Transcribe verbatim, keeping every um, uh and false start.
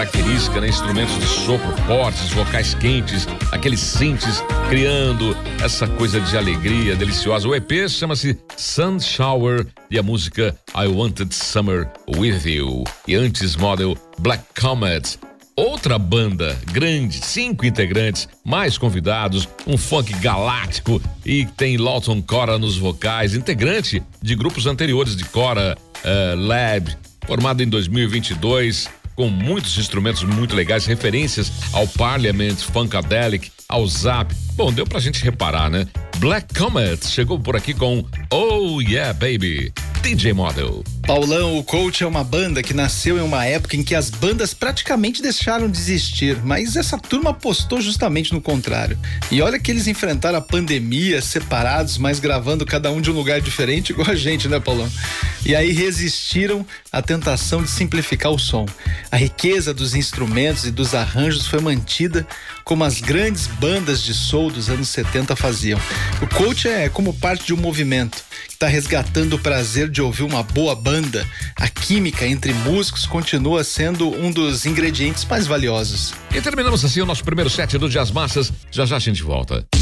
característica, né? Instrumentos de sopro fortes, vocais quentes, aqueles synths, criando essa coisa de alegria deliciosa. O E P chama-se Sun Shower e a música I Wanted Summer With You. E antes, Model Black Comet. Outra banda grande, cinco integrantes, mais convidados, um funk galáctico e tem Lawton Cora nos vocais, integrante de grupos anteriores de Cora, uh, Lab, formado em dois mil e vinte e dois, com muitos instrumentos muito legais, referências ao Parliament, Funkadelic, ao Zap. Bom, deu pra gente reparar, né? Black Comet chegou por aqui com Oh Yeah Baby, D J Model. Paulão, o Coach é uma banda que nasceu em uma época em que as bandas praticamente deixaram de existir, mas essa turma apostou justamente no contrário. E olha que eles enfrentaram a pandemia separados, mas gravando cada um de um lugar diferente, igual a gente, né, Paulão? E aí resistiram à tentação de simplificar o som. A riqueza dos instrumentos e dos arranjos foi mantida como as grandes bandas de soul dos anos setenta faziam. O Coach é como parte de um movimento que está resgatando o prazer de ouvir uma boa banda. A química entre músicos continua sendo um dos ingredientes mais valiosos. E terminamos assim o nosso primeiro set do Jazz Massas. Já já a gente volta.